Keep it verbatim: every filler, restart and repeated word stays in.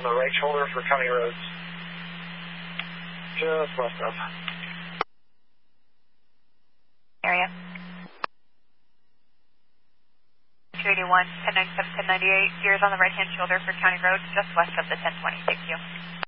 on the right shoulder for county roads. Just west of. Area. two eighty-one, ten ninety-seven, ten ninety-eight. Gears on the right-hand shoulder for county road, just west of the ten twenty. Thank you.